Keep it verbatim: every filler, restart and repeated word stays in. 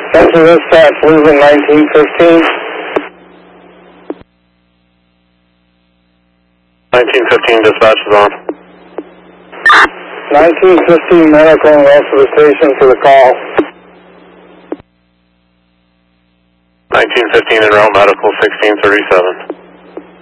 Center dispatch, losing nineteen fifteen. nineteen fifteen dispatch is on. nineteen fifteen medical and rest of the station for the call. nineteen fifteen en route medical, sixteen thirty-seven.